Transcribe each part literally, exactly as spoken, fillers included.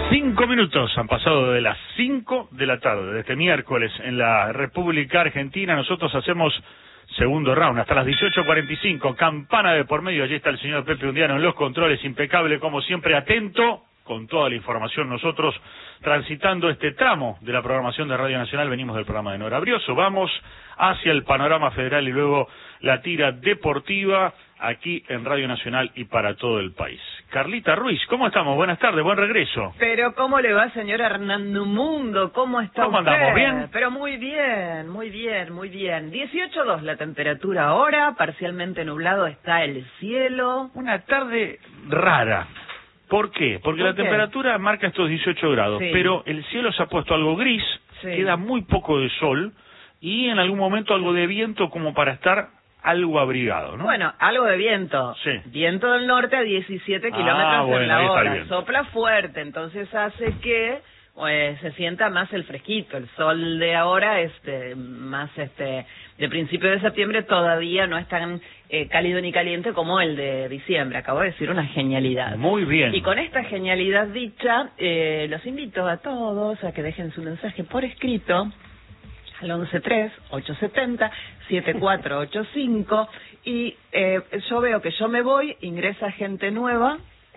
Cinco minutos han pasado de las cinco de la tarde de este miércoles en la República Argentina. Nosotros hacemos segundo round hasta las dieciocho cuarenta y cinco, campana de por medio. Allí está el señor Pepe Undiano en los controles, impecable como siempre, atento con toda la información. Nosotros transitando este tramo de la programación de Radio Nacional, venimos del programa de Nora Brioso, vamos hacia el panorama federal y luego la tira deportiva aquí en Radio Nacional y para todo el país. Carlita Ruiz, ¿cómo estamos? Buenas tardes, buen regreso. Pero ¿cómo le va, señor Hernando Mundo? ¿Cómo está ¿Cómo usted? andamos? ¿Bien? Pero muy bien, muy bien, muy bien. dieciocho dos la temperatura ahora, parcialmente nublado está el cielo. Una tarde rara. ¿Por qué? Porque ¿Por la qué? temperatura marca estos dieciocho grados, Sí. pero el cielo se ha puesto algo gris, Sí. queda muy poco de sol y en algún momento algo de viento como para estar algo abrigado, ¿no? Bueno, algo de viento. Sí. Viento del norte a diecisiete Ah, kilómetros bueno, en ahí la está el hora. viento. Sopla fuerte, entonces hace que pues, se sienta más el fresquito. El sol de ahora, este, más este, de principio de septiembre todavía no es tan eh, cálido ni caliente como el de diciembre. Acabo de decir una genialidad. Muy bien. Y con esta genialidad dicha, eh, los invito a todos a que dejen su mensaje por escrito al once tres, ocho siete cero, siete cuatro ocho cinco y eh, yo veo que yo me voy, ingresa gente nueva.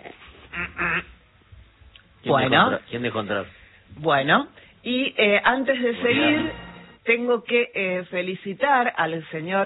¿Quién Bueno, dejó entrar? ¿Quién dejó entrar? bueno, y eh, antes de seguir, tengo que eh, felicitar al señor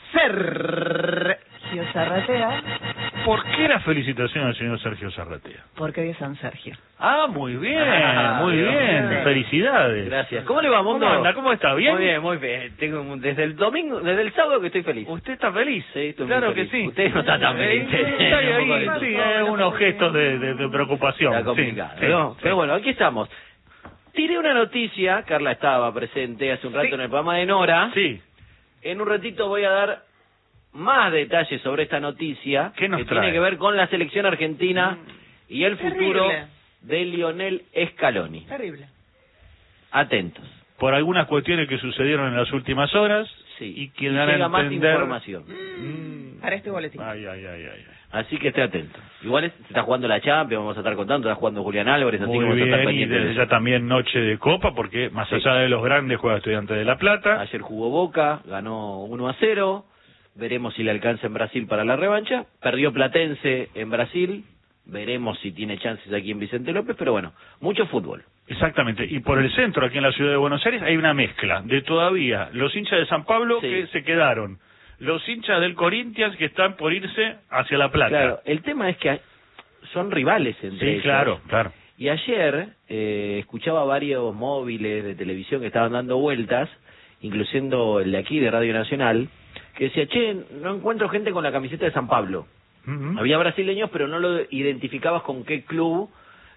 Sergio Zarratea, ¿Por qué la felicitación al señor Sergio Zarratea? porque hoy es San Sergio. Ah, muy bien, Ah, muy Dios. bien, felicidades. Gracias. ¿Cómo le va, Mundo? ¿Cómo anda? ¿Cómo está? ¿Bien? Muy bien, muy bien. Tengo un- desde el domingo, desde el sábado que estoy feliz. ¿Usted está feliz? Sí, estoy Claro muy que feliz. sí. Usted no está tan feliz. Eh, está ahí, Un poco ahí, de- sí, hay unos gestos de, de, de preocupación. Está complicado, Sí, ¿no? sí, Pero sí. bueno, aquí estamos. Tiré una noticia, Carla estaba presente hace un rato Sí. en el programa de Nora. Sí, En un ratito voy a dar más detalles sobre esta noticia ¿Qué nos que trae? tiene que ver con la selección argentina y el futuro Terrible. de Lionel Scaloni. Terrible. Atentos. por algunas cuestiones que sucedieron en las últimas horas Sí. y que dan a llega más entender... información. Mm. Para este boletín. Ay, ay, ay, ay. Así que esté atento. Igual es- se está jugando la Champions, vamos a estar contando, está jugando Julián Álvarez, así que Muy vamos a estar bien, y pendientes de desde eso. ya también noche de Copa, porque más Sí. allá de los grandes juega Estudiantes de La Plata. Ayer jugó Boca, ganó uno a cero, veremos si le alcanza en Brasil para la revancha. Perdió Platense en Brasil, veremos si tiene chances aquí en Vicente López, pero bueno, mucho fútbol. Exactamente, y por el centro, aquí en la ciudad de Buenos Aires, hay una mezcla de todavía los hinchas de San Pablo Sí. que se quedaron, los hinchas del Corinthians que están por irse hacia La Plata. Claro, el tema es que hay- son rivales entre Sí, ellos. claro, claro. Y ayer eh, escuchaba varios móviles de televisión que estaban dando vueltas, incluyendo el de aquí de Radio Nacional, que decía, che, no encuentro gente con la camiseta de San Pablo. Ujú. Había brasileños, pero no lo identificabas con qué club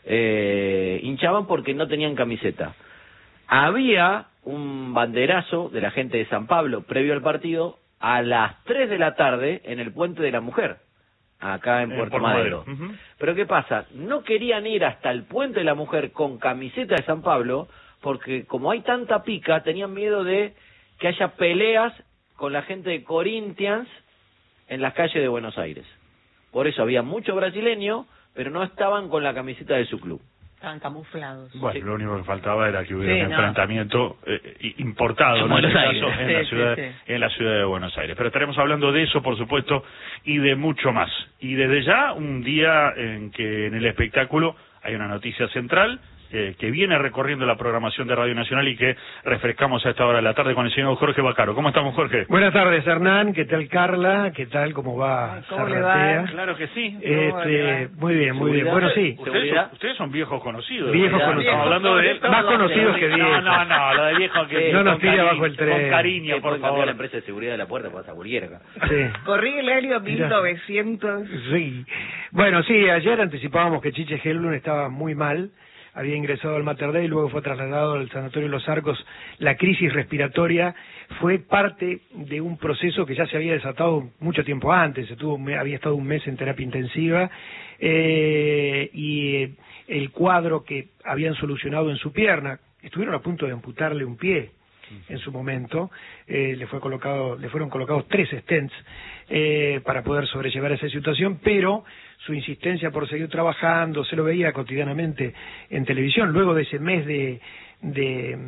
eh, hinchaban porque no tenían camiseta. Había un banderazo de la gente de San Pablo previo al partido a las tres de la tarde en el Puente de la Mujer, acá en En Puerto Puerto Madero. Madero. Ujú. Pero ¿qué pasa? No querían ir hasta el Puente de la Mujer con camiseta de San Pablo porque como hay tanta pica, tenían miedo de que haya peleas con la gente de Corinthians en las calles de Buenos Aires. Por eso había mucho brasileño, pero no estaban con la camiseta de su club. Estaban camuflados. Bueno, Sí. lo único que faltaba era que hubiera Sí, un no. enfrentamiento eh, importado, En ¿no? En Buenos este Aires. caso, en, Sí, la sí, ciudad, sí. en la ciudad de Buenos Aires. Pero estaremos hablando de eso, por supuesto, y de mucho más. Y desde ya, un día en que en el espectáculo hay una noticia central eh, que viene recorriendo la programación de Radio Nacional y que refrescamos a esta hora de la tarde con el señor Jorge Bacaro. ¿Cómo estamos, Jorge? Buenas tardes, Hernán. ¿Qué tal, Carla? ¿Qué tal? ¿Cómo va? Ay, ¿cómo le Zarratea? va? Claro que sí. Este, muy bien, muy bien. Seguridad. Bueno, sí. Ustedes son, ¿Seguridad? ustedes son viejos conocidos. Viejos ¿verdad? conocidos. Estamos hablando de... Más Más conocidos que No, viejos. no, no, lo de viejo que... Sí, no nos con tire cariño, abajo el tren. Con cariño, Que por pueden cambiar favor. la empresa de seguridad de la puerta, pasa cualquiera acá. Sí. Corrí el año mil Mira. novecientos. Sí. Bueno, sí, ayer anticipábamos que Chiche Helblum estaba muy mal. Había ingresado al Mater Dei y luego fue trasladado al Sanatorio Los Arcos. La crisis respiratoria fue parte de un proceso que ya se había desatado mucho tiempo antes. Se tuvo, había estado un mes en terapia intensiva eh, y eh, el cuadro que habían solucionado en su pierna, estuvieron a punto de amputarle un pie. en su momento, eh, le fue colocado, le fueron colocados tres stents eh, para poder sobrellevar esa situación, pero su insistencia por seguir trabajando, se lo veía cotidianamente en televisión. Luego de ese mes de, de,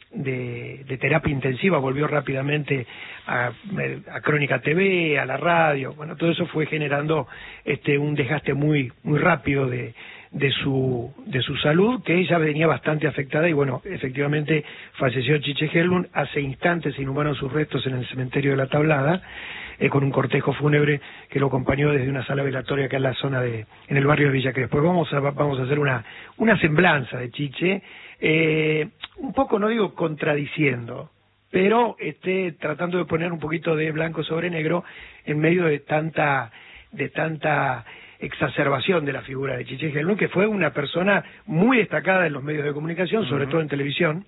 de, de terapia intensiva, volvió rápidamente a, a Crónica T V, a la radio. Bueno, todo eso fue generando este un desgaste muy muy rápido de de su de su salud, que ella venía bastante afectada, y bueno, efectivamente falleció Chiche Helblum. Hace instantes se inhumaron sus restos en el cementerio de La Tablada, eh, con un cortejo fúnebre que lo acompañó desde una sala velatoria acá en la zona de, en el barrio de Villa Crespo. Después vamos a vamos a hacer una una semblanza de Chiche, eh, un poco, no digo contradiciendo, pero este tratando de poner un poquito de blanco sobre negro en medio de tanta de tanta exacerbación de la figura de Chiche Helblum, que fue una persona muy destacada en los medios de comunicación, sobre uh-huh. todo en televisión,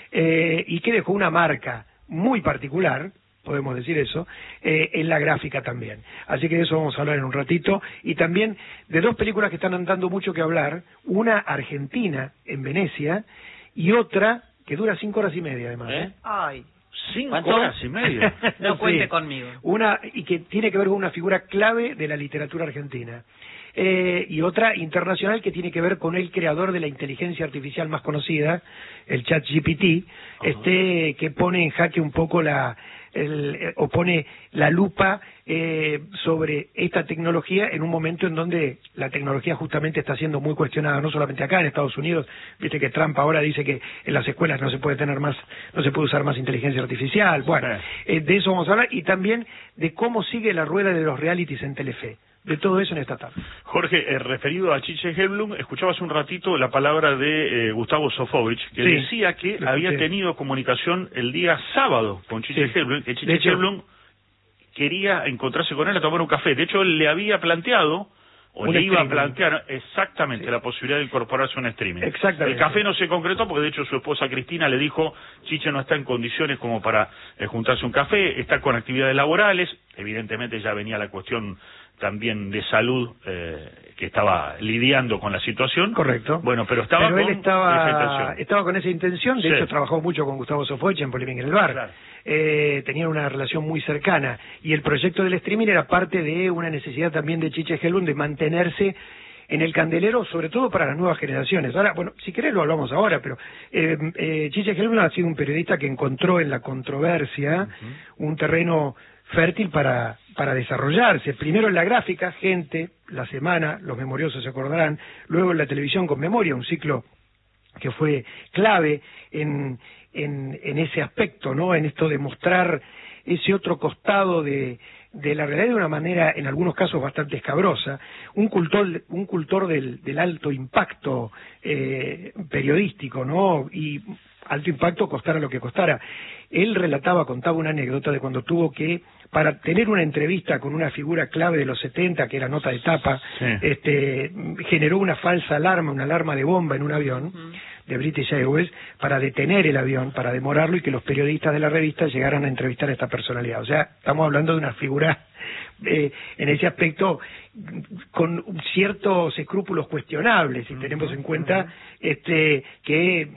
eh, y que dejó una marca muy particular, podemos decir eso, eh, en la gráfica también. Así que de eso vamos a hablar en un ratito, y también de dos películas que están dando mucho que hablar, una argentina, en Venecia, y otra que dura cinco horas y media además. ¿Eh? Ay. Cinco horas y media. No cuente sí. conmigo. Una, y que tiene que ver con una figura clave de la literatura argentina. Eh, y otra internacional que tiene que ver con el creador de la inteligencia artificial más conocida, el ChatGPT, uh-huh. este que pone en jaque un poco la el, eh, o pone la lupa eh, sobre esta tecnología en un momento en donde la tecnología justamente está siendo muy cuestionada, no solamente acá en Estados Unidos. Viste que Trump ahora dice que en las escuelas no se puede tener más, no se puede usar más inteligencia artificial. Bueno, eh, de eso vamos a hablar, y también de cómo sigue la rueda de los realities en Telefe. De todo eso en esta tarde. Jorge, eh, referido a Chiche Helblum, escuchabas un ratito la palabra de eh, Gustavo Sofovich, que sí, decía que había tenido comunicación el día sábado con Chiche sí. Helblum, que Chiche Helblum quería encontrarse con él a tomar un café. De hecho, él le había planteado, o un le iba a plantear exactamente sí. la posibilidad de incorporarse a un streaming. Exactamente. El café no se concretó porque de hecho su esposa Cristina le dijo, Chiche no está en condiciones como para eh, juntarse a un café, está con actividades laborales, evidentemente ya venía la cuestión también de salud eh, que estaba lidiando con la situación. Correcto. Bueno, pero estaba pero con él estaba, esa intención. Estaba con esa intención, de sí. hecho trabajó mucho con Gustavo Sofovich en Polémica en el Bar. Claro. Eh, tenían una relación muy cercana, y el proyecto del streaming era parte de una necesidad también de Chiche Helblum de mantenerse en el candelero, sobre todo para las nuevas generaciones. Ahora, bueno, si querés lo hablamos ahora, pero eh, eh, Chiche Helblum ha sido un periodista que encontró en la controversia uh-huh. un terreno fértil para para desarrollarse, primero en la gráfica, Gente, La Semana, Los Memoriosos se acordarán, luego en la televisión con Memoria, un ciclo que fue clave en, en, en ese aspecto, ¿no? En esto de mostrar ese otro costado de, de la realidad de una manera, en algunos casos, bastante escabrosa, un cultor, un cultor del, del alto impacto eh, periodístico, ¿no? Y alto impacto costara lo que costara. Él relataba, contaba una anécdota de cuando tuvo que, para tener una entrevista con una figura clave de los setenta, que era nota de tapa, sí. este, generó una falsa alarma, una alarma de bomba en un avión uh-huh. de British Airways, para detener el avión, para demorarlo, y que los periodistas de la revista llegaran a entrevistar a esta personalidad. O sea, estamos hablando de una figura eh, en ese aspecto con ciertos escrúpulos cuestionables, si uh-huh. tenemos en cuenta uh-huh. este que